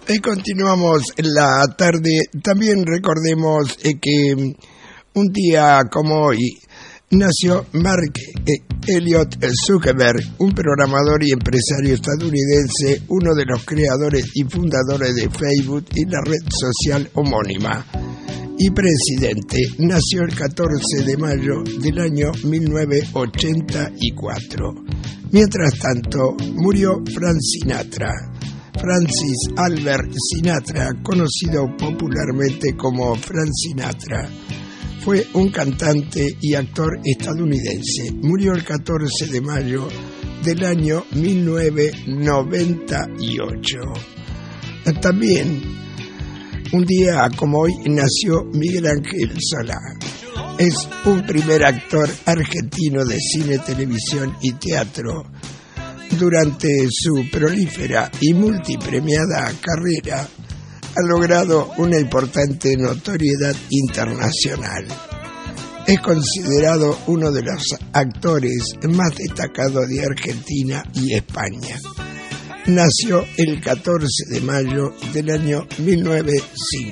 Y continuamos la tarde. También recordemos que un día como hoy nació Mark Elliott Zuckerberg, un programador y empresario estadounidense, uno de los creadores y fundadores de Facebook y la red social homónima, y presidente. Nació el 14 de mayo del año 1984. Mientras tanto, murió Frank Sinatra. Francis Albert Sinatra, conocido popularmente como Frank Sinatra, fue un cantante y actor estadounidense. Murió el 14 de mayo del año 1998. También, un día como hoy, nació Miguel Ángel Solá. Es un primer actor argentino de cine, televisión y teatro. Durante su prolífera y multipremiada carrera, ha logrado una importante notoriedad internacional. Es considerado uno de los actores más destacados de Argentina y España. Nació el 14 de mayo del año 1950.